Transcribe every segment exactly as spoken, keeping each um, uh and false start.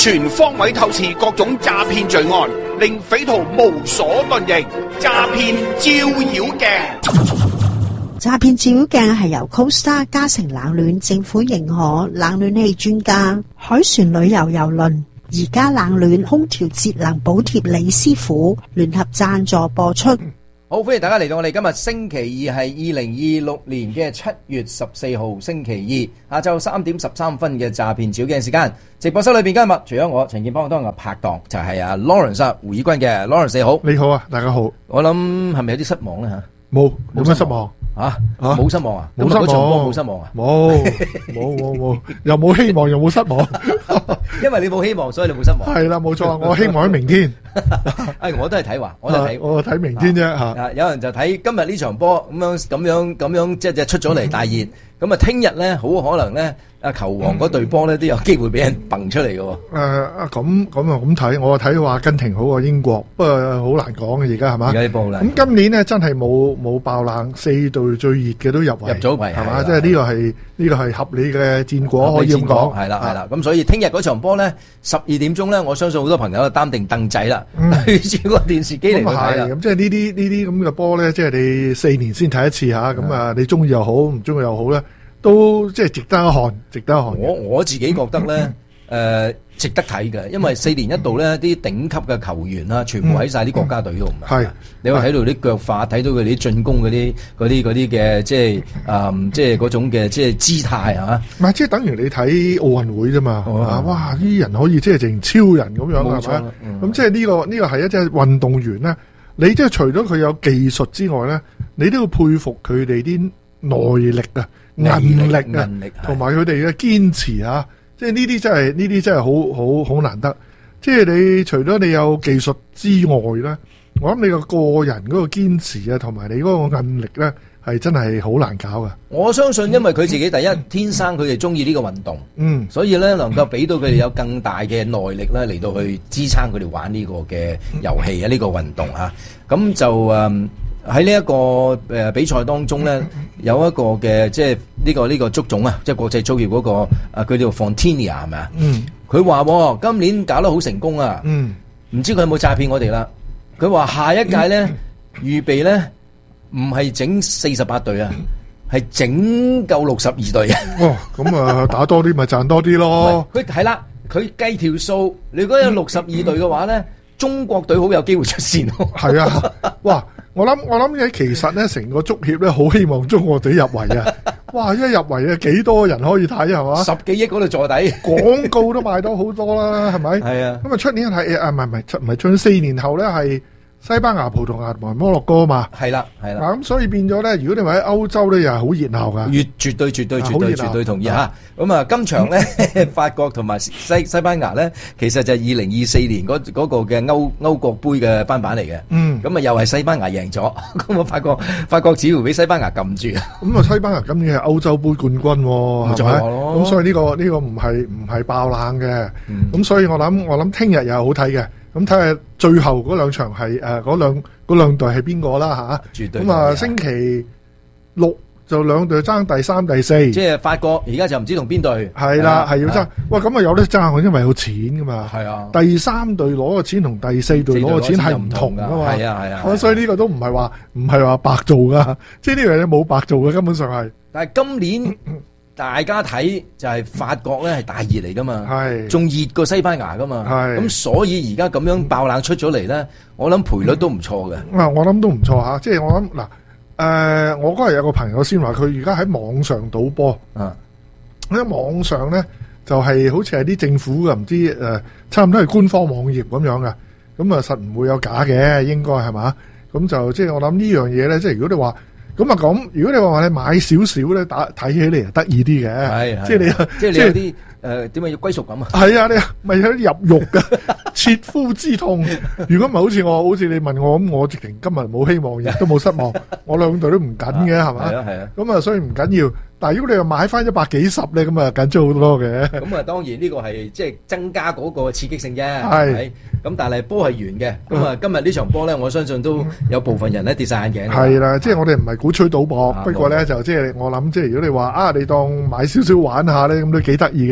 全方位透視各種詐騙罪案，令匪徒無所遁形。詐騙照妖鏡。 詐騙照妖鏡係由 Costa 嘉誠冷暖政府認可冷暖氣專家海船旅遊郵輪而家冷暖空調節能補貼李師傅聯合贊助播出。 好，歡迎大家嚟到我哋今日星期二係二零二六年嘅七月十四號星期二下晝三點十三分嘅詐騙照妖鏡時間。直播室裏邊今日除咗我陳健邦當日嘅拍檔就係阿 Lawrence 胡以軍嘅 Lawrence 你好。 你好啊，大家好。 我諗係咪有啲失望咧吓？ 冇，冇乜失望啊？冇失望啊？ 冇失望， 冇失望啊？ 冇，冇冇冇，又冇希望又冇失望。 因為你冇希望，所以你冇失望。 係啦，冇錯，我希望喺明天。 哎，我都係睇話，我都睇， 我睇明天啫吓。 啊，有人就睇今日呢場波咁樣咁樣咁樣，即係出咗嚟大熱。咁啊，聽日咧好可能咧，阿球王嗰隊波咧都有機會俾人蹦出嚟嘅。誒啊，咁咁啊咁睇，我睇話阿根廷好過英國，不過好難講嘅而家係嘛。 而家啲波啦。咁今年咧真係冇冇爆冷，四隊最熱嘅都入圍，入咗圍係嘛？即係呢個係呢個係合理嘅戰果，可以咁講。 係啦係啦，咁所以聽日嗰場波咧，十二點鐘咧，我相信好多朋友擔定凳仔啦，對住個電視機嚟睇啦。 咁即係呢啲呢啲咁嘅波咧，即係你四年先睇一次吓，咁啊你中意又好，唔中意又好咧。都即係值得一看，值得一看。 我我自己覺得咧，誒、呃，值得睇嘅，因為四年一度咧，啲頂級嘅球員啦，全部喺晒啲國家隊度。係、嗯，你會睇到啲腳法，睇到佢哋啲進攻嗰啲嗰啲嗰啲嘅，即係誒、嗯，即係嗰種嘅即係姿態啊。 唔係，即係等於你睇奧運會啫嘛。哦、啊，哇！啲人可以即係成超人咁樣，係咪？咁、嗯、即係呢、這個呢、這個係一隻運動員咧。你即係除咗佢有技術之外咧，你都要佩服佢哋啲耐力啊。毅力啊，同埋佢哋嘅堅持啊，即係呢啲真係呢啲真係好好好難得。即係你除咗你有技術之外咧，我諗你個個人嗰個堅持啊，同埋你嗰個毅力咧，係真係好難搞噶。 我相信，因為佢自己第一天生佢哋中意呢個運動，嗯，所以咧能夠俾到佢哋有更大嘅耐力咧嚟到去支撐佢哋玩呢個嘅遊戲啊，呢個運動啊，咁就誒。喺呢一個誒比賽當中咧，有一個嘅即係呢個呢個足總啊，即係國際足協嗰個啊，佢叫 Fontinia 係咪啊？嗯，佢話今年搞得好成功啊。嗯，唔知佢有冇詐騙我哋啦？佢話下一屆咧預備咧唔係整四十八隊啊，係整夠六十二隊啊。 哦，咁啊打多啲咪賺多啲咯。 佢係啦，佢計條數，你如果有六十二隊嘅話咧，中國隊好有機會出線咯。係啊，哇！我諗我諗嘅其實咧，成個足協咧好希望中國隊入圍啊！哇，一入圍啊，幾多人可以睇係嘛？ 十幾億嗰度坐底， 廣告都賣到好多啦，係咪？係啊。咁啊，出年係啊，唔係唔係，唔係，出四年後咧係西班牙、葡萄牙同埋摩洛哥嘛。係啦，係啦。咁所以變咗咧，如果你話喺歐洲咧，又係好熱鬧噶。越絕對絕對絕對絕對同意吓。咁啊，今場咧，法國同埋西西班牙咧，其實就係二零二四年嗰嗰個嘅歐歐國杯嘅班板嚟嘅。嗯。咁啊，又係西班牙贏咗。咁我發覺法國似乎俾西班牙撳住。咁啊，西班牙今年係歐洲杯冠軍，係咪？咁所以呢個呢個唔係唔係爆冷嘅。咁所以我諗我諗聽日又係好睇嘅。咁睇下最後嗰兩場係誒嗰兩嗰兩隊係邊個啦吓？絕對。咁啊，星期六就兩隊爭第三、第四。即係法國而家就唔知同邊隊。係啦，係要爭。喂，咁啊有得爭，因為有錢噶嘛。係啊。第三隊攞嘅錢同第四隊攞嘅錢係唔同噶嘛。係啊係啊。所以呢個都唔係話唔係話白做噶，即係呢樣嘢冇白做嘅，根本上係。 但係今年。大家睇就係法國咧係大熱嚟噶嘛，係仲熱過西班牙噶嘛，係咁所以而家咁樣爆冷出咗嚟咧，我諗賠率都唔錯嘅。 啊，我諗都唔錯吓，即係我諗嗱，誒、呃，我嗰日有個朋友先話佢而家喺網上賭波，啊，喺網上咧就係、是、好似係啲政府嘅唔知誒、呃，差唔多係官方網頁咁樣嘅，咁啊實唔會有假嘅，應該係嘛，咁就即係我諗呢樣嘢咧，即係如果你話。咁啊咁，如果你話話你買少少咧，打睇起嚟得意啲嘅，係即係你即係你有啲誒點解要歸屬感啊？ 係啊，你咪有啲入肉嘅切膚之痛。如果唔係好似我，好似你問我咁，我直情今日冇希望，亦都冇失望，我兩隊都唔緊嘅，係嘛？係啊係啊。咁啊，所以唔緊要。但係如果你又買翻一百幾十咧，咁啊緊張好多嘅。 咁啊，當然呢個係即係增加嗰個刺激性啫。係。咁但係波係圓嘅。咁啊，今日呢場波咧，我相信都有部分人咧跌晒眼鏡。 係啦，即係我哋唔係鼓吹賭博，不過咧就即係我諗，即係如果你話啊，你當買少少玩下咧，咁都幾得意嘅。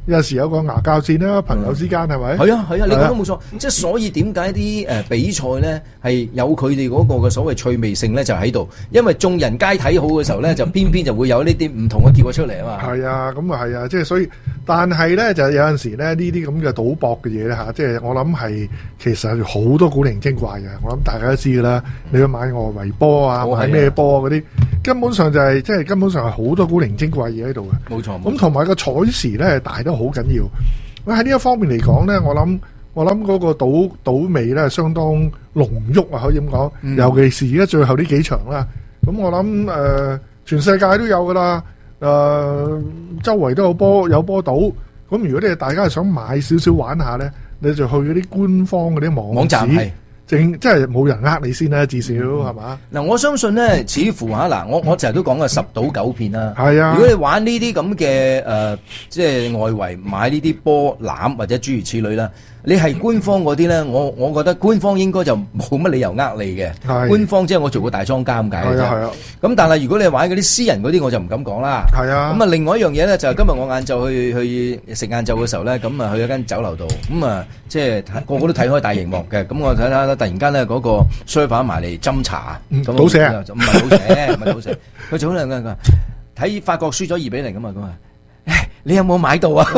有時有個牙較戰啦，朋友之間係咪？ 係啊係啊，你講得冇錯。即係所以點解啲誒比賽咧係有佢哋嗰個嘅所謂趣味性咧，就喺度。因為眾人皆睇好嘅時候咧，就偏偏就會有呢啲唔同嘅結果出嚟啊嘛。 係啊，咁啊係啊，即係所以，但係咧就有陣時咧呢啲咁嘅賭博嘅嘢咧嚇，即係我諗係其實好多古靈精怪嘅。我諗大家都知㗎啦，你去買外圍波啊，買咩波嗰啲，根本上就係即係根本上係好多古靈精怪嘢喺度嘅。冇錯。咁同埋個彩時咧大得好緊要。咁喺呢一方面嚟講咧，我諗我諗嗰個賭賭味咧相當濃郁啊，可以咁講。嗯、尤其是而家最後呢幾場啦。咁我諗誒、呃，全世界都有噶啦。誒、呃，周圍都有波有波賭。咁如果你大家係想買少少玩下咧，你就去嗰啲官方嗰啲網網站係。 正即係冇人呃你先啦，至少係嘛？ 嗱、嗯，我相信咧，似乎嚇嗱，我我成日都講嘅十賭九騙啦。係啊，如果你玩呢啲咁嘅誒，即係外圍買呢啲波攬或者諸如此類啦。你係官方嗰啲咧，我我覺得官方應該就冇乜理由呃你嘅。官方即係我做過大莊家咁解嘅啫。係啊。咁但係如果你玩嗰啲私人嗰啲，我就唔敢講啦。係啊。咁啊，另外一樣嘢咧，就係今日我晏晝去去食晏晝嘅時候咧，咁啊去一間酒樓度，咁啊即係個個都睇開大熒幕嘅，咁我睇睇突然間咧嗰個 server 埋嚟斟茶，咁倒瀉啊？ 唔係倒瀉，唔係倒瀉，佢就好靚㗎，睇法國輸咗二比零㗎嘛，咁啊。你有冇買到啊？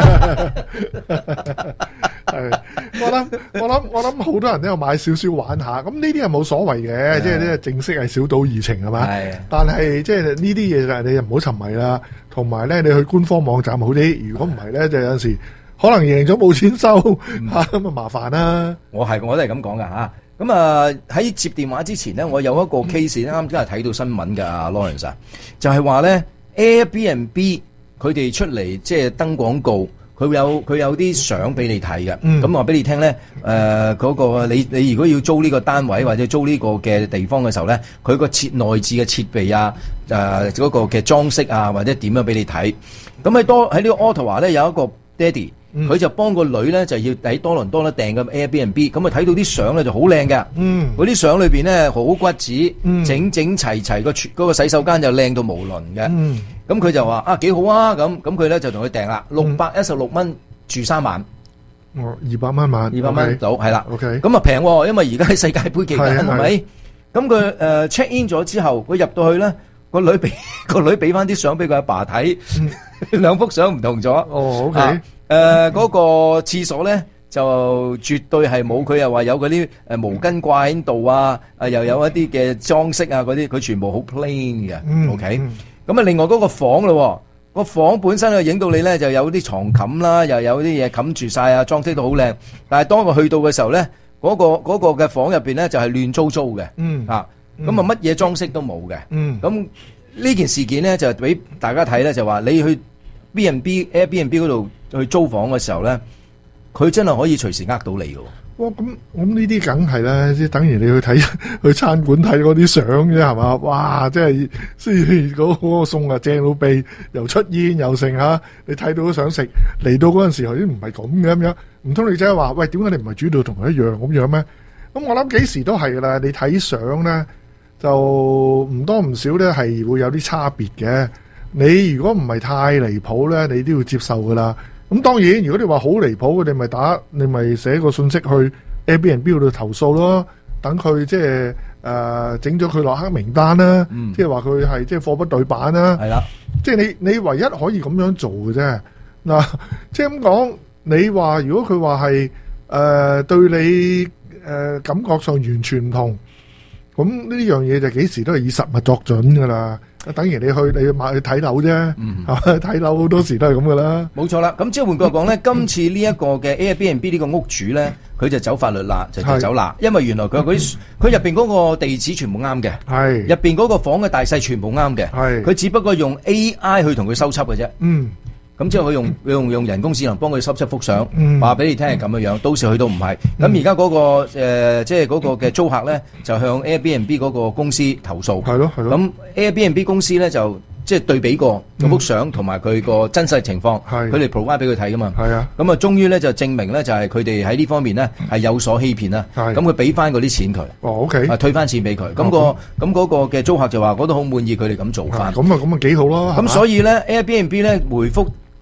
係，我諗我諗我諗好多人都有買少少玩下，咁呢啲係冇所謂嘅，即係呢正式係小賭怡情係嘛？係。但係即係呢啲嘢就你又唔好沉迷啦，同埋咧你去官方網站好啲，如果唔係咧就有陣時可能贏咗冇錢收吓，咁啊麻煩啦。 我係我都係咁講噶吓，咁啊喺接電話之前咧，我有一個 case 啱啱今日睇到新聞噶，阿 Lawrence 就係話咧 Airbnb。佢哋出嚟即係登廣告，佢有佢有啲相俾你睇嘅。咁話俾你聽咧，誒、呃、嗰、嗰個你你如果要租呢個單位或者租呢個嘅地方嘅時候咧，佢個設內置嘅設備啊，誒、呃、嗰、嗰個嘅裝飾啊，或者點樣俾你睇。咁喺多喺呢個 Ottawa 咧有一個爹哋，佢就幫個女咧就要喺多倫多咧訂個 Airbnb，咁啊睇到啲相咧就好靚嘅。嗯，嗰啲相裏邊咧好骨子，嗯、整整齊齊個嗰個洗手間就靚到無倫嘅。嗯。咁佢就話啊幾好啊，咁咁佢咧就同佢訂啦，六百一十六蚊住三晚， 哦二百蚊晚， 二百蚊到係啦 ，OK， 咁啊平，因為而家喺世界盃期間係咪？咁佢誒 check in 咗之後，佢入到去咧，個女俾個女俾翻啲相俾佢阿爸睇，兩幅相唔同咗。哦 OK，誒嗰個廁所咧就絕對係冇，佢又話有嗰啲誒毛巾掛喺度啊，啊又有一啲嘅裝飾啊嗰啲，佢全部好 plain 嘅 ，OK。咁啊，另外嗰個房咯，個房本身啊影到你咧就有啲床冚啦，又有啲嘢冚住晒啊，裝飾到好靚。但係當我去到嘅時候咧，嗰個嗰個嘅房入邊咧就係亂糟糟嘅，嗯啊，咁啊乜嘢裝飾都冇嘅，嗯。咁呢件事件咧就俾大家睇咧，就話你去 B and B Airbnb 嗰度去租房嘅時候咧，佢真係可以隨時呃到你嘅。 哇！咁咁呢啲梗係啦，即係等於你去睇去餐館睇嗰啲相啫，係嘛？哇！即係雖然嗰個餸啊正到痹，又出煙又剩吓，你睇到都想食。嚟到嗰陣時候已經唔係咁嘅咁樣，唔通你真係話喂，點解你唔係煮到同佢一樣咁樣咩？咁我諗幾時都係噶啦，你睇相咧就唔多唔少咧係會有啲差別嘅。你如果唔係太離譜咧，你都要接受噶啦。咁當然，如果你話好離譜，你咪打，你咪寫個信息去 Airbnb 度投訴咯。等佢即係誒整咗佢落黑名單啦，即係話佢係即係貨不對版啦。係啦，即係你你唯一可以咁樣做嘅啫。嗱，即係咁講，你話如果佢話係誒對你誒感覺上完全唔同，咁呢樣嘢就幾時都係以實物作準噶啦。等於你去你去買去睇樓啫，係嘛？睇樓好多時都係咁噶啦。 冇錯啦，咁即係換句講咧，今次呢一個嘅 Airbnb 呢個屋主咧，佢就走法律啦，就就走啦。因為原來佢嗰啲佢入邊嗰個地址全部啱嘅，係入邊嗰個房嘅大細全部啱嘅，係佢只不過用 A I 去同佢修輯嘅啫。嗯。咁之後佢用用用人工智能幫佢收輯幅相，話俾你聽係咁樣樣。到時去到唔係，咁而家嗰個誒即係嗰個嘅租客咧，就向 Airbnb 嗰個公司投訴。係咯係咯。咁 Airbnb 公司咧就即係對比過嗰幅相同埋佢個真實情況，佢哋 provide 俾佢睇噶嘛。係啊。咁啊，終於咧就證明咧就係佢哋喺呢方面咧係有所欺騙啦。係。咁佢俾翻嗰啲錢佢。哦 OK。啊，退翻錢俾佢。咁個咁嗰個嘅租客就話：我都好滿意佢哋咁做法。咁啊咁啊幾好咯。咁所以咧 Airbnb 咧回覆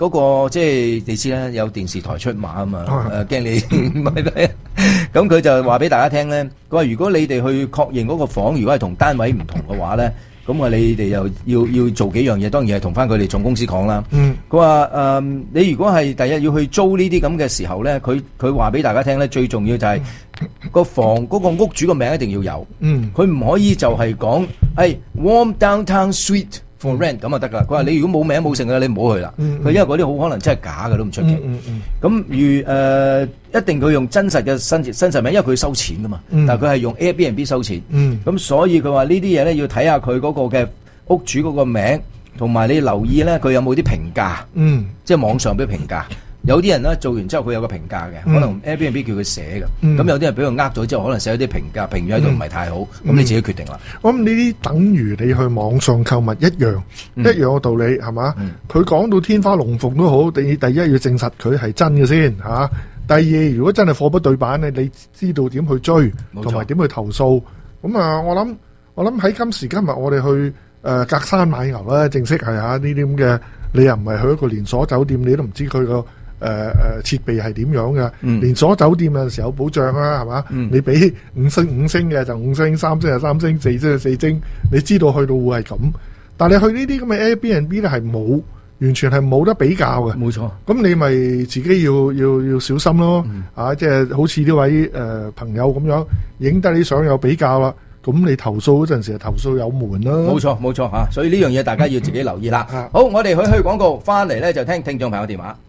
嗰個即係你知啦，有電視台出馬啊嘛，誒驚你唔係咩？咁佢就話俾大家聽咧，佢話如果你哋去確認嗰個房，如果係同單位唔同嘅話咧，咁啊你哋又要要做幾樣嘢，當然係同翻佢哋總公司講啦。嗯，佢話誒，你如果係第一要去租呢啲咁嘅時候咧，佢佢話俾大家聽咧，最重要就係個房嗰個屋主個名一定要有。嗯，佢唔可以就係講誒 Warm Downtown Suite for rent 咁就得噶啦。佢話你如果冇名冇姓嘅，你唔好去啦。佢、嗯嗯、因為嗰啲好可能真係假嘅都唔出奇。咁、嗯嗯嗯、如誒、呃、一定佢用真實嘅新新實名，因為佢收錢噶嘛。嗯、但係佢係用 Airbnb 收錢。咁、嗯、所以佢話呢啲嘢咧要睇下佢嗰個嘅屋主嗰個名，同埋你留意咧佢有冇啲評價。嗯，即係網上俾評價。有啲人咧做完之後佢有個評價嘅，嗯、可能 Airbnb 叫佢寫嘅，咁、嗯、有啲人俾佢呃咗之後，可能寫咗啲評價，評語喺度唔係太好，咁、嗯、你自己決定啦。我諗呢啲等於你去網上購物一樣，嗯、一樣嘅道理係嘛？佢講、嗯、到天花龍鳳都好，你第一要證實佢係真嘅先嚇、啊。第二，如果真係貨不對版咧，你知道點去追，同埋點去投訴。咁啊，我諗我諗喺今時今日，我哋去誒、呃、隔山買牛啦，正式係嚇呢啲咁嘅，你又唔係去一個連鎖酒店，你都唔知佢個。誒誒、呃、設備係點樣嘅？嗯、連鎖酒店有陣時有保障啊，係嘛？嗯、你俾五星五星嘅就五星，三星就三星，四星就四星，你知道去到會係咁。但係你去呢啲咁嘅 Airbnb 咧係冇，完全係冇得比較嘅。冇錯。咁你咪自己要要要小心咯。嗯、啊，即係好似呢位誒、呃、朋友咁樣，影得你相有比較啦。咁你投訴嗰陣時，投訴有門啦。冇錯冇錯嚇，所以呢樣嘢大家要自己留意啦。嗯、好，我哋去去廣告，翻嚟咧就聽聽眾朋友電話。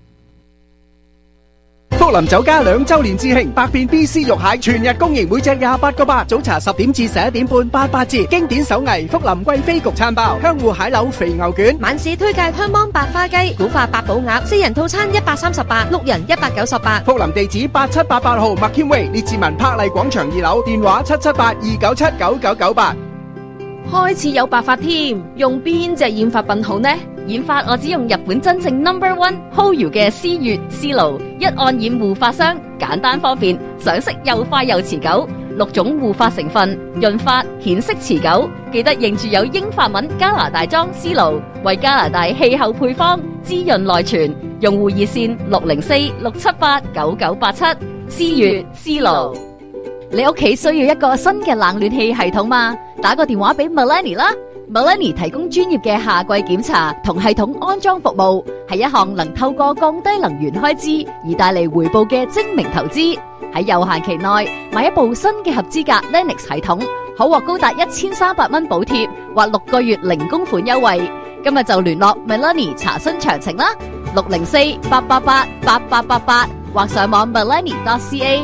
福林酒家兩周年致慶，百變 B C 肉蟹全日供應，每隻廿八個八。早茶十點至十一點半，八八折。經典手藝福林貴妃焗餐包，香芋蟹柳肥牛卷。 晚市推介香芒白花雞、古法八寶鴨，四人套餐一百三十八，六人一百九十八。 福林地址八七八八號麥謙威列治文柏麗廣場二樓，電話七七八二九七九九九八。 開始有白髮添，用邊隻染髮品好呢？染髮我只用日本真正 number one Hoyu 嘅絲月絲露，一按染護髮霜，簡單方便，上色又快又持久。六種護髮成分，潤髮顯色持久。記得認住有英法文加拿大裝絲露，為加拿大氣候配方，滋潤內存。用戶熱線六零四六七八九九八七。絲月絲露。你屋企需要一個新嘅冷暖氣系統嗎？打個電話俾 Melanie 啦。Melanie 提供專業嘅夏季檢查同系統安裝服務，係一項能透過降低能源開支而帶嚟回報嘅精明投資。喺有限期內買一部新嘅合資格 Lennox 系統，可獲高達一千三百蚊補貼或六個月零供款優惠。今日就聯絡 Melanie 查詢詳情啦，六零四八八八八八八八或上網 melanie dot c a。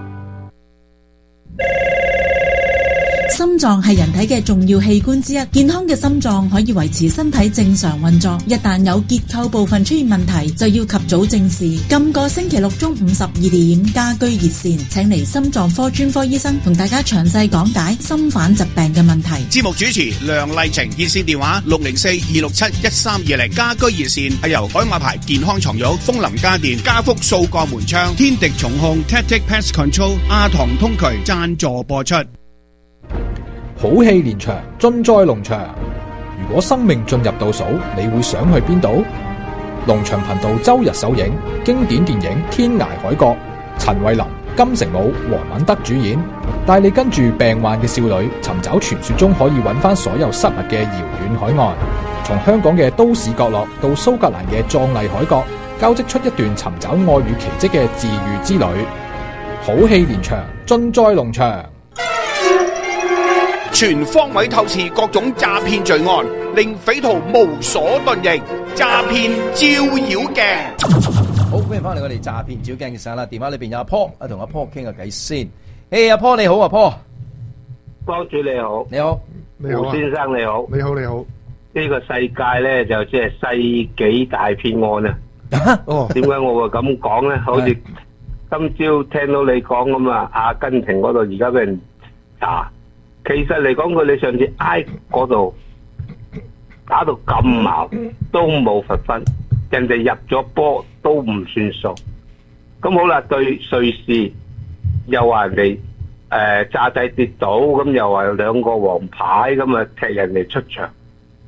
心臟係人體嘅重要器官之一，健康嘅心臟可以維持身體正常運作。一旦有結構部分出現問題，就要及早正視。今個星期六中午十二點，家居熱線請嚟心臟科專科醫生同大家詳細講解心瓣疾病嘅問題。 節目主持梁麗晴，熱線電話六零四二六七一三二零。家居熱線係由海馬牌健康床褥、風林家電、家福數個門窗、天敵重控、Tactic Pest Control、阿唐通渠贊助播出。 好戲連場，盡在龍翔。如果生命進入倒數，你會想去邊度？龍翔頻道周日首映經典電影《天涯海角》，陳慧琳、金城武、黃敏德主演，帶你跟住病患嘅少女尋找傳說中可以揾翻所有失物嘅遙遠海岸。從香港嘅都市角落到蘇格蘭嘅壯麗海角，交織出一段尋找愛與奇蹟嘅治癒之旅。好戲連場，盡在龍翔。 全方位透視各種詐騙罪案，令匪徒無所遁形。詐騙照妖鏡， 好歡迎翻嚟我哋詐騙照鏡嘅時間啦。電話裏邊有阿 Paul， 啊同阿 Paul 傾下偈先。誒，阿 Paul 你好，阿 Paul， 幫主你好， 你好， 你好， 胡先生你好， 你好你好。 呢個世界咧就即係世紀大騙案啊！哦，點解我會咁講咧？好似今朝聽到你講咁啊，阿根廷嗰度而家俾人查。其實嚟講，佢哋上次埃嗰度打到咁矛都冇罰分，人哋入咗波都唔算數。咁好啦，對瑞士又話人哋誒炸制跌倒，咁又話有兩個黃牌，咁啊踢人哋出場。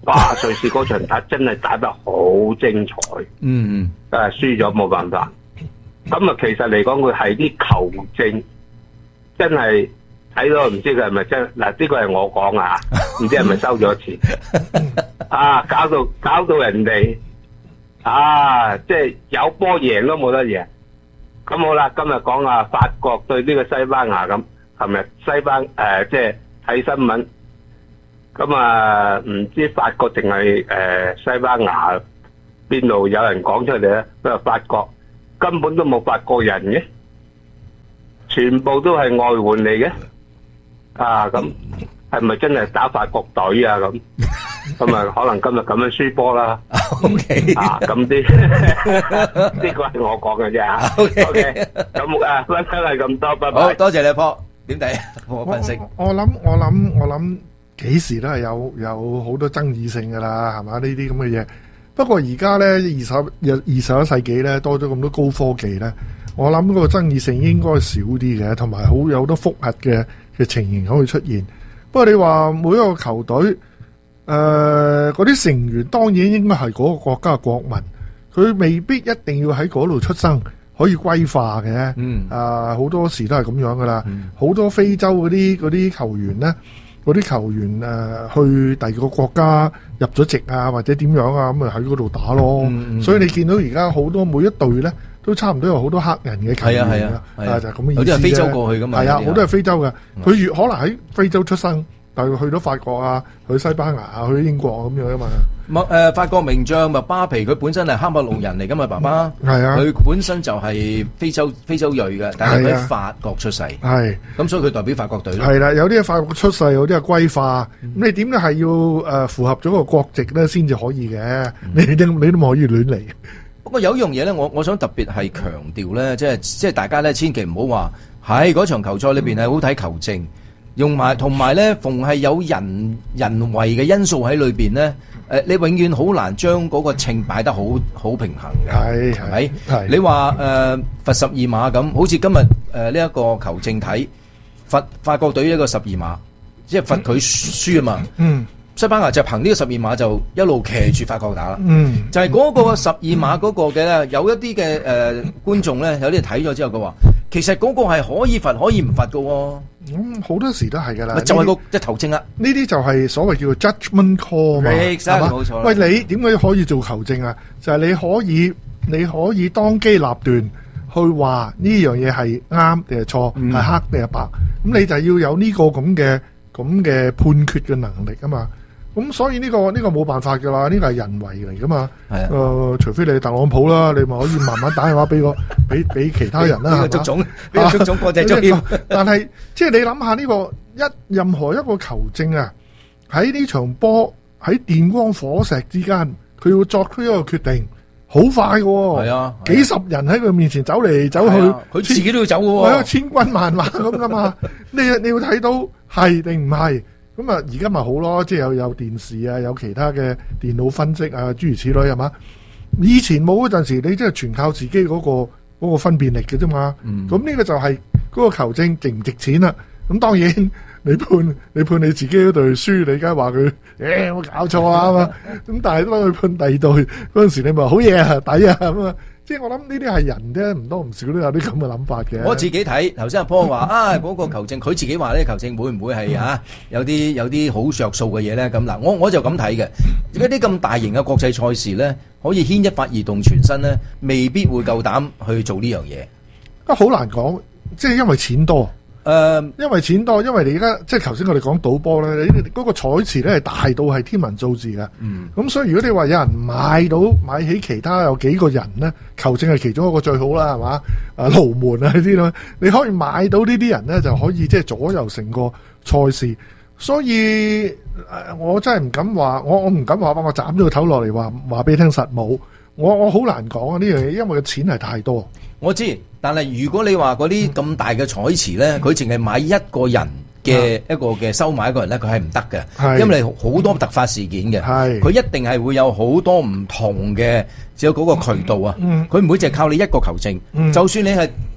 哇！瑞士嗰場打真係打得好精彩， 嗯嗯，誒輸咗冇辦法。咁啊，其實嚟講佢係啲球證真係睇到唔知佢係咪真嗱？呢個係我講啊，唔知係咪收咗錢啊？搞到搞到人哋啊，即係有波贏都冇得贏。咁好啦，今日講啊法國對呢個西班牙咁，琴日西班誒即係睇新聞。咁啊，唔知法國定係誒西班牙邊度有人講出嚟咧？佢話法國根本都冇法國人嘅，全部都係外援嚟嘅。啊，咁係咪真係打法國隊啊？咁咁啊，可能今日咁樣輸波啦。 O K， 啊，咁啲呢個係我講嘅啫嚇。O K， 咁啊，分享係咁多，拜拜。 好多謝你阿波，點睇？我分析。 我諗，我諗，我諗。幾時都係有有好多爭議性噶啦，係嘛？呢啲咁嘅嘢。不過而家咧，二十二十一世紀咧，多咗咁多高科技咧，我諗嗰個爭議性應該少啲嘅，同埋好有好多複核嘅嘅情形可以出現。不過你話每一個球隊，誒嗰啲成員當然應該係嗰個國家嘅國民，佢未必一定要喺嗰度出生，可以歸化嘅。嗯，啊好多時都係咁樣噶啦。好、嗯、多非洲嗰啲嗰啲球員咧。嗰啲球員誒、呃、去第二個國家入咗籍啊，或者點樣啊，咁咪喺嗰度打咯。嗯嗯、所以你見到而家好多每一隊咧，都差唔多有好多黑人嘅球員嘅，啊就係咁嘅意思。有啲係非洲過去㗎嘛，係啊，好多係非洲嘅。佢越可能喺非洲出生，但係佢去到法國啊，去西班牙啊，去英國咁樣啊嘛。 麥誒法國名將麥巴皮，佢本身係喀麥隆人嚟㗎嘛，爸爸。係啊。佢本身就係非洲非洲裔嘅，但係佢喺法國出世。係。咁所以佢代表法國隊咯。係啦，有啲喺法國出世，有啲係歸化。咁你點都係要誒符合咗個國籍咧，先至可以嘅。你你都你都唔可以亂嚟。 不過有一樣嘢咧，我我想特別係強調咧，即係即係大家咧，千祈唔好話喺嗰場球賽裏邊係好睇球證。用埋同埋咧，逢係有人人為嘅因素喺裏邊咧，誒，你永遠好難將嗰個稱擺得好好平衡嘅，係係咪？係你話誒罰十二碼咁，好似今日誒呢一個球證睇罰法國隊一個十二碼，即係罰佢輸啊嘛。嗯，西班牙就憑呢個十二碼就一路騎住法國打啦。嗯，就係嗰個十二碼嗰個嘅咧，有一啲嘅誒觀眾咧，有啲睇咗之後佢話，其實嗰個係可以罰可以唔罰㗎喎。 咁好、嗯、多時都係噶啦， 就係個即係球證啦。呢啲就係所謂叫做 judgment call 嘛，係嘛？冇錯。喂，你點解可以做球證啊？就係、是、你可以，你可以當機立斷去話呢樣嘢係啱定係錯，係、嗯、黑定係白。咁你就要有呢個咁嘅咁嘅判決嘅能力啊嘛。咁所以呢、這個呢、這個冇辦法噶啦，呢、這個係人為嚟噶嘛。係啊。誒、呃，除非你係特朗普啦，你咪可以慢慢打電話俾個俾俾其他人啦。呢個足總，呢個足總國際足協。但係即係你諗下呢個一任何一個球證啊，喺呢場波喺電光火石之間，佢要作出一個決定，好快嘅。係啊。幾十人喺佢面前走嚟走去，佢自己都要走嘅。係啊，千軍萬馬咁噶嘛。你你要睇到係定唔係？咁啊，而家咪好咯，即係有有電視啊，有其他嘅電腦分析啊，諸如此類係嘛？以前冇嗰陣時，你真係全靠自己嗰個嗰個分辨力嘅啫嘛。咁呢個就係嗰個球證值唔值錢啦。咁當然你判你判你自己嗰隊輸，你梗係話佢誒有冇搞錯啊嘛。咁但係當佢判第二隊嗰陣時，你咪好嘢啊，抵啊咁啊。即係我諗呢啲係人啫，唔多唔少都有啲咁嘅諗法嘅。我自己睇頭先阿 Paul 話啊，嗰個球證佢自己話呢，球證會唔會係啊有啲有啲好着數嘅嘢咧？咁嗱，我我就咁睇嘅。而家啲咁大型嘅國際賽事咧，可以牽一髮而動全身咧，未必會夠膽去做呢樣嘢。啊，好難講，即係因為錢多。誒、呃，因為錢多，因為你而家即係頭先我哋講賭波咧，你嗰個彩池咧係大到係天文數字嘅。嗯。咁所以如果你話有人買到買起其他有幾個人咧，球證係其中一個最好啦，係嘛？啊，龍門啊呢啲咯，你可以買到呢啲人咧，就可以即係左右成個賽事。所以誒，我真係唔敢話，我我唔敢話，我斬咗個頭落嚟話話俾你聽實冇。我我好難講啊呢樣嘢，因為個錢係太多。我知。但係如果你話嗰啲咁大嘅彩池咧，佢淨係買一個人嘅一個嘅收買一個人咧，佢係唔得嘅，因為好多突發事件嘅，佢一定係會有好多唔同嘅，只有嗰個渠道啊，佢唔會淨係靠你一個球證，就算你係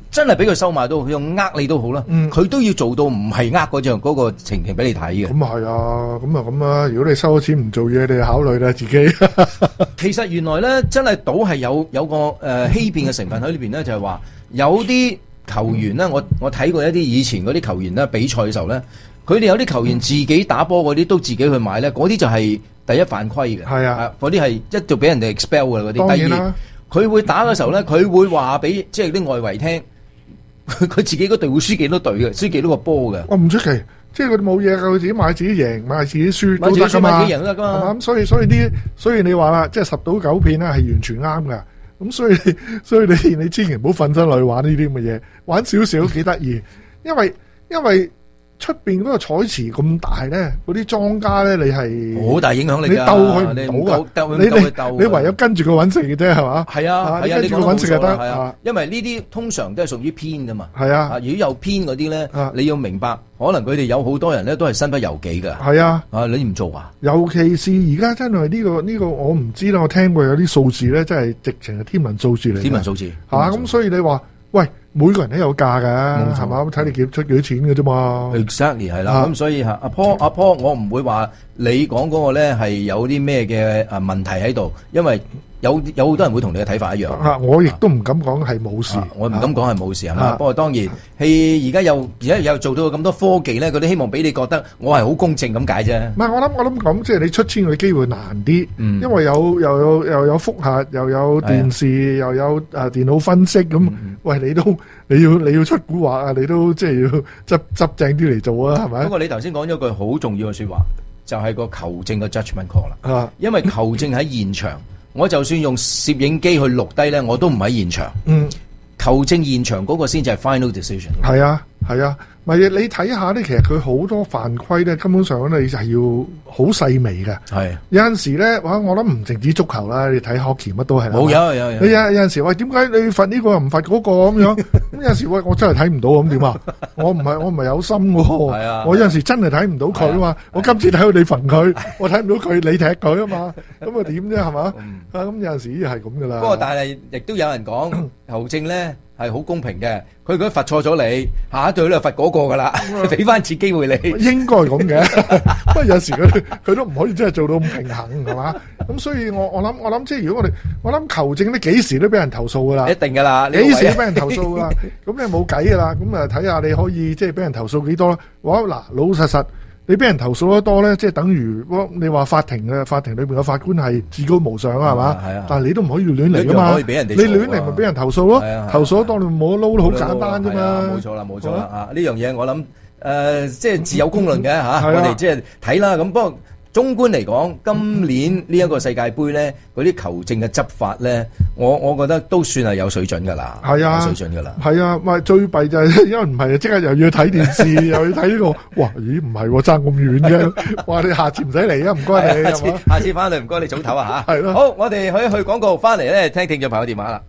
真係俾佢收買到，佢用呃你都好啦，佢、嗯、都要做到唔係呃嗰樣嗰個情形俾你睇嘅。 咁啊係啊，咁啊咁啊，如果你收咗錢唔做嘢，你就考慮啦自己。 其實原來咧，真係賭係有有個誒、呃、欺騙嘅成分喺裏邊咧，就係話有啲球員咧，我我睇過一啲以前嗰啲球員咧比賽嘅時候咧，佢哋有啲球員自己打波嗰啲都自己去買咧，嗰啲就係第一犯規嘅。係啊，嗰啲係一度俾人哋 expel 嘅嗰啲。第二，佢會打嘅時候咧，佢會話俾即係啲外圍聽，佢佢自己嗰隊會輸幾多隊嘅，輸幾多個波嘅。 我唔出奇，即係佢哋冇嘢㗎，佢自己買自己贏，買自己輸都得㗎嘛。買自己贏都得㗎嘛。咁所以所以啲，所以你話啦，即係十賭九騙咧係完全啱㗎。咁所以所以你你千祈唔好瞓身落去玩呢啲咁嘅嘢，玩少少幾得意，因為因為出邊嗰個彩池咁大咧，嗰啲莊家咧你係好大影響力㗎， 你鬥佢唔到啊！你你你唯有跟住佢揾食嘅啫，係嘛？ 係啊，係啊， 跟住佢揾食就得。 係啊，因為呢啲通常都係屬於偏㗎嘛。 係啊， 如果有偏嗰啲咧，你要明白，可能佢哋有好多人咧都係身不由己㗎。 係啊， 啊你唔做啊？ 尤其是而家真係呢個呢個，我唔知啦。我聽過有啲數字咧，真係直情係天文數字嚟。 天文數字嚇，咁所以你話喂？每個人都有價㗎，係嘛？睇你幾出幾多錢嘅啫嘛。 Exactly 係啦，咁所以嚇阿 Paul 阿 Paul，我唔會話你講嗰個咧係有啲咩嘅誒問題喺度，因為有有好多人會同你嘅睇法一樣。啊， 我亦都唔敢講係冇事， 我唔敢講係冇事係嘛。不過當然係而家又而家又做到咁多科技咧，佢都希望俾你覺得我係好公正咁解啫。 唔係我諗我諗講，即係你出千嘅機會難啲，因為有又有又有複核，又有電視，又有誒電腦分析咁。喂，你都你要你要出蠱惑啊！你都即係要執執正啲嚟做啊，係咪？ 不過你頭先講咗句好重要嘅説話，就係個球證嘅 judgment call 啦。啊，因為球證喺現場，我就算用攝影機去錄低咧，我都唔喺現場。嗯，球證現場嗰個先至係 final decision。係啊，係啊。咪你睇下咧，其實佢好多犯規咧，根本上咧你就係要好細微嘅。係有陣時咧，哇！我諗唔淨止足球啦，你睇 hockey 乜都係。冇有有有。你有有陣時喂，點解你罰呢個又唔罰嗰個咁樣？咁有陣時喂，我真係睇唔到咁點啊？我唔係我唔係有心嘅。係啊。我有陣時真係睇唔到佢啊嘛。我今次睇到你罰佢，我睇唔到佢，你踢佢啊嘛。咁啊點啫係嘛？啊咁有陣時係咁噶啦。不過但係亦都有人講球證咧係好公平嘅。佢如果罰錯咗你，下一隊咧罰嗰個噶啦，俾翻次機會你。 應該咁嘅，不過有時佢佢都唔可以真係做到咁平衡，係嘛？咁所以我我諗我諗，即係如果我哋我諗球證咧幾時都俾人投訴噶啦， 一定噶啦， 幾時都俾人投訴噶啦。咁你冇計噶啦，咁啊睇下你可以即係俾人投訴幾多啦。哇嗱，老實實。你俾人投訴得多咧，即係等於你話法庭嘅法庭裏邊嘅法官係至高無上啊，係嘛？係啊。但係你都唔可以亂嚟噶嘛。可以俾人哋你亂嚟咪俾人投訴咯。投訴得多你冇得撈，好簡單啫嘛。 冇錯啦，冇錯啦。啊，呢樣嘢我諗誒，即係自有公論嘅嚇。我哋即係睇啦。咁不過綜觀嚟講，今年呢一個世界盃咧，嗰啲球證嘅執法咧，我我覺得都算係有水準㗎啦。係啊，有水準㗎啦。 係啊，咪最弊就係因為唔係即刻又要睇電視，又要睇呢個。哇！咦，唔係喎，爭咁遠嘅。哇！你下次唔使嚟啊，唔該你。 下次下次翻嚟唔該你早唞啊嚇。係咯。好，我哋可以去廣告，翻嚟咧聽聽眾朋友電話啦。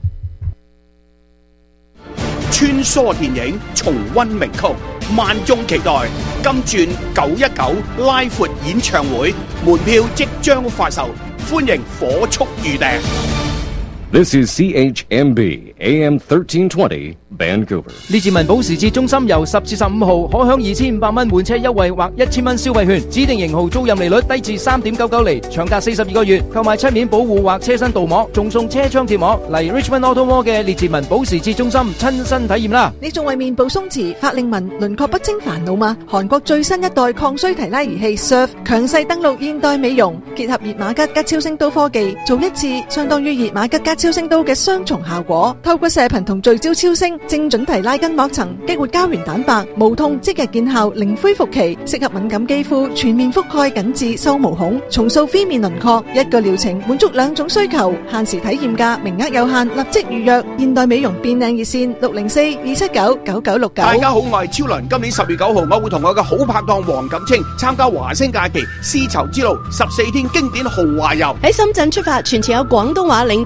穿梭電影，重溫名曲，萬眾期待。金鑽九一九拉闊演唱會門票即將發售，歡迎火速預訂。 This is C H M B A M thirteen twenty Vancouver。 列治文保時捷中心由十至十五號可享二千五百蚊換車優惠或一千蚊消費券，指定型號租賃利率低至三點九九厘，長達四十二個月。購買漆面保護或車身鍍膜，仲送車窗貼膜。嚟 Richmond Auto Mall 嘅列治文保時捷中心親身體驗啦！ 你仲為面部鬆弛、法令紋、輪廓不清煩惱嗎？韓國最新一代抗衰提拉儀器 Surf 強勢登陸現代美容，結合熱瑪吉吉超聲刀科技，做一次相當於熱瑪吉吉超聲刀嘅雙重效果。透過射頻同聚焦超聲，精準提拉筋膜層，激活膠原蛋白，無痛即日見效，零恢復期，適合敏感肌膚，全面覆蓋緊致收毛孔，重塑飛面輪廓。一個療程滿足兩種需求，限時體驗價，名額有限，立即預約。現代美容變靚熱線六零四二七九九九六九。 大家好，我係超倫。今年十月九號，我會同我嘅好拍檔黃錦清參加華星假期絲綢之路十四天經典豪華遊。 喺深圳出發，全程有廣東話領隊陪同，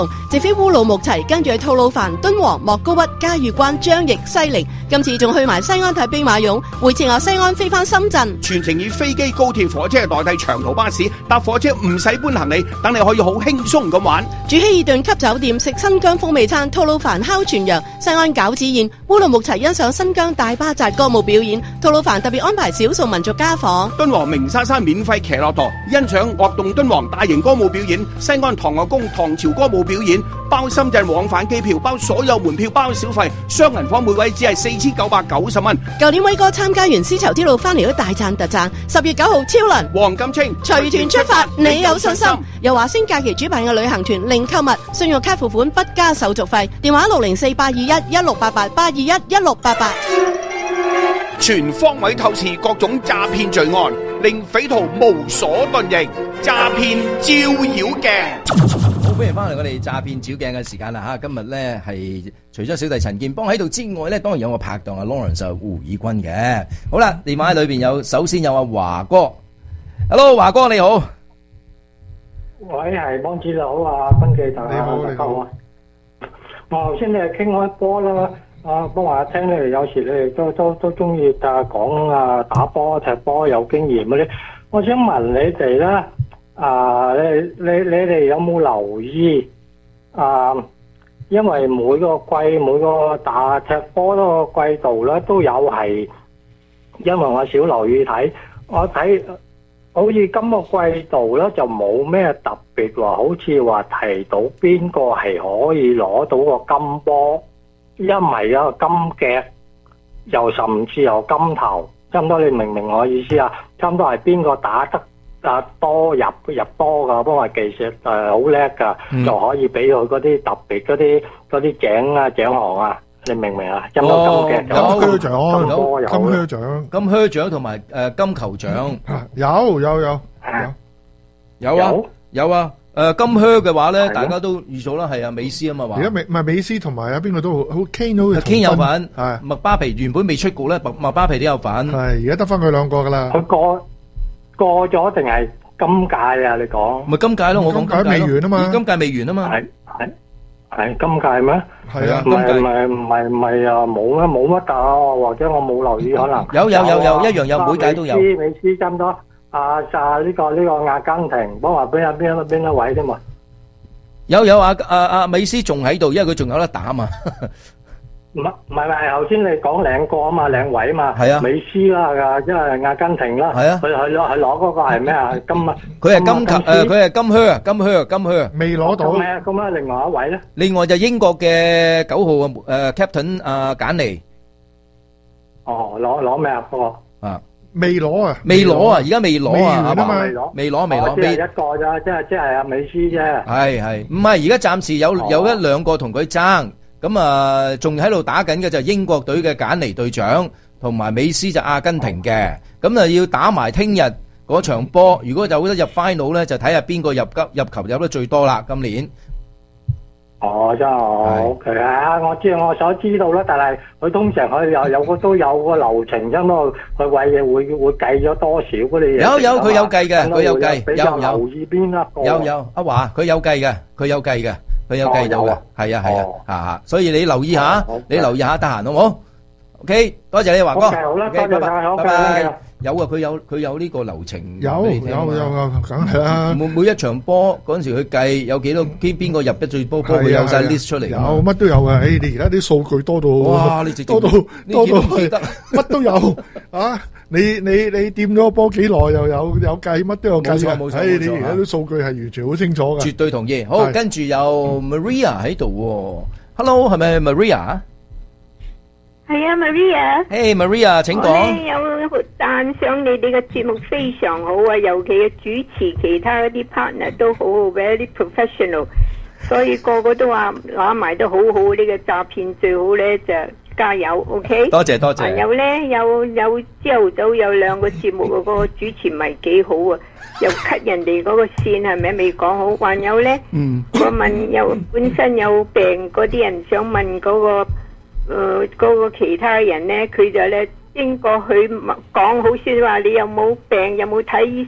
直飛烏魯木齊，跟住去吐魯番、敦煌、莫高窟、嘉峪關、張掖、西寧，今次仲去埋西安睇兵馬俑，回程由西安飛翻深圳。 全程以飛機、高鐵、火車代替長途巴士，搭火車唔使搬行李，等你可以好輕鬆咁玩。 住希爾頓級酒店，食新疆風味餐，吐魯番烤全羊，西安餃子宴，烏魯木齊欣賞新疆大巴扎歌舞表演，吐魯番特別安排少數民族家訪， 敦煌鳴沙山免費騎駱駝，欣賞樂動敦煌大型歌舞表演，西安唐樂宮唐朝歌舞表演，包深圳往返機票，包所有門票，包小費，雙人房每位只係四千九百九十蚊。 舊年威哥參加完絲綢之路翻嚟都大讚特讚，十月九號超輪黃金清隨團出發，你有信心？由華星假期主辦嘅旅行團，零購物，信用卡付款不加手續費，電話六零四八二一一六八八八二一一六八八。 全方位透視各種詐騙罪案，令匪徒無所遁形。詐騙照妖鏡， 好，歡迎翻嚟我哋詐騙照鏡嘅時間啦吓！今日咧係除咗小弟陳建邦喺度之外咧，當然有我拍檔阿 Lawrence 胡以軍嘅。好啦，電話裏邊有，首先有阿華哥 ，Hello 華哥你好。 喂，係幫主佬啊，賓記大家好，大家好啊！我頭先你係傾開波啦。啊，不過我聽你哋有時你哋都都都中意啊講啊打波踢波有經驗嗰啲，我想問你哋咧，啊你你你哋有冇留意啊？因為每個季每個打踢波嗰個季度咧都有係，因為我少留意睇，我睇好似今個季度咧就冇咩特別話，好似話提到邊個係可以攞到個金波。一咪有個金腳，又甚至有金頭，差唔多你明唔明我意思啊？差唔多係邊個打得啊多入入波噶，幫我技術誒好叻噶，嗯、就可以俾佢嗰啲特別嗰啲嗰啲獎啊獎項啊，你明唔明啊？有冇金腳？ 金靴獎， 金波有金靴獎， 金靴獎同埋誒金球獎， 有有有有有啊有啊。誒金靴嘅話咧，大家都預咗啦，係啊美斯啊嘛話。而家美唔係美斯同埋啊邊個都好好 Kane 都 Kane 有份，係麥巴皮原本未出局咧，麥麥巴皮都有份。 係而家得翻佢兩個噶啦。 佢過過咗定係今屆啊？你講咪今屆咯，我講今屆未完啊嘛， 今屆未完啊嘛。 係係係今屆咩？ 係啊， 唔係唔係唔係唔係啊冇咩冇乜打，或者我冇留意可能。 有有有有一樣有，每屆都有。 美斯美斯差唔多。啊！啊！呢個呢個阿根廷，幫話邊啊邊邊一位啫嘛？ 有有啊！阿阿美斯仲喺度，因為佢仲有得打嘛。 唔係唔係唔係，頭先你講兩個啊嘛，兩位啊嘛。 係啊， 美斯啦，因為阿根廷啦。 係啊， 佢佢攞佢攞嗰個係咩啊？金啊！ 佢係金球誒，佢係金靴啊，金靴啊，金靴啊， 未攞到。 咁啊，咁啊，另外一位咧？ 另外就英國嘅九號啊，誒 Captain 阿簡尼。 哦，攞攞咩啊？嗰個啊。 未攞啊！ 未攞啊！而家未攞啊！ 未攞， 未攞，未攞， 未一個咋？即係即係阿美斯啫。 係係，唔係而家暫時有有一兩個同佢爭，咁啊仲喺度打緊嘅就係英國隊嘅簡尼隊長，同埋美斯就阿根廷嘅，咁啊要打埋聽日嗰場波。如果有得入 final 咧，就睇下邊個入急入球入得最多啦。今年。 哦，真係 OK 啊！我知我所知道啦，但係佢通常佢有有個都有個流程啫嘛，佢為嘢會會計咗多少嗰啲嘢。 有有佢有計嘅，佢有計， 比較留意邊一個。 有有阿華，佢有計嘅，佢有計嘅，佢有計到嘅，係啊係啊，嚇嚇，所以你留意下，你留意下得閒好冇 ？OK，多謝你華哥。 好啦，多謝晒，好，拜拜。 有啊，佢有佢有呢個流程。 有有有有，梗係啦。 每每一場波嗰陣時佢計有幾多邊邊個入得最多波，佢有晒 list 出嚟。 有乜都有嘅，誒你而家啲數據多到哇！你直多到多到係乜都有啊！你你你掂咗個波幾耐又有有計，乜都有計嘅。冇錯冇錯。誒你而家啲數據係完全好清楚嘅。 絕對同意。好，跟住有 Maria 喺度。Hello，係咪 Maria？ 係啊 ，Maria。 Hey Maria，請講。 我咧有讚賞你哋嘅節目非常好啊，尤其嘅主持其他嗰啲 partner 都好好，very professional， 所以個個都話攞埋都好好。呢個詐騙最好咧就加油 ，OK？ 多謝多謝。 還有咧有有朝頭早有兩個節目嗰個主持唔係幾好啊，又 cut 人哋嗰個線係咪未講好？還有咧，嗯，我問有本身有病嗰啲人想問嗰個。誒，嗰、呃那個其他人咧，佢就咧經過去講好說話，你有冇病，有冇睇醫生，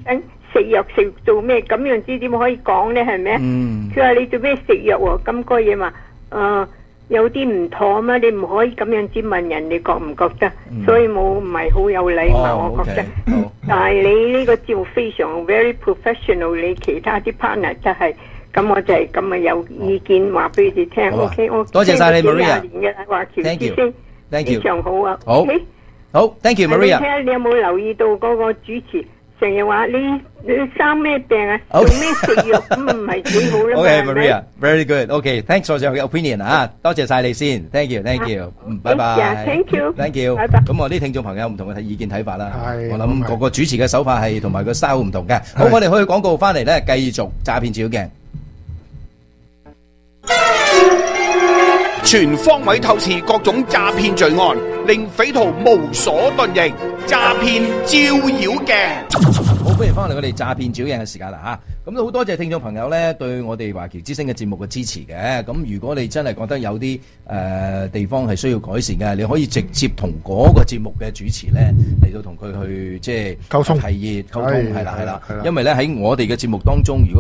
食藥食做咩？咁樣知點可以講咧？係咪？佢話、嗯、你做咩食藥喎？咁嗰嘢話誒有啲唔妥嘛，你唔可以咁樣之問人，你覺唔覺得？嗯、所以冇唔係好有禮貌，哦、我覺得。Okay, 但係你呢個節目非常 very professional， 你其他啲 partner 真係。咁我就係咁啊，有意見話俾你哋聽。O K， 我多謝晒你 Maria， 華僑之聲非常好啊。 好，好 ，Thank you Maria。 睇下你有冇留意到嗰個主持成日話你你生咩病啊？做咩食藥咁唔係幾好啦嘛 ？OK Maria，very good。OK，thanks for your opinion 啊，多謝晒你先。Thank you，Thank you，嗯，拜拜。 Thank you，Thank you。 拜拜。 咁我啲聽眾朋友有唔同嘅意見睇法啦。我諗個個主持嘅手法係同埋個 style 唔同嘅。好，我哋去廣告翻嚟咧，繼續詐騙照鏡。 全方位透視各種詐騙罪案，令匪徒無所遁形。詐騙照妖鏡， 好，歡迎翻嚟我哋詐騙照鏡嘅時間啦吓。咁都好多謝聽眾朋友咧對我哋華僑之聲嘅節目嘅支持嘅。咁如果你真係覺得有啲誒、呃、地方係需要改善嘅，你可以直接同嗰個節目嘅主持咧嚟到同佢去即係溝通提議溝通，係啦係啦。因為咧喺我哋嘅節目當中，如果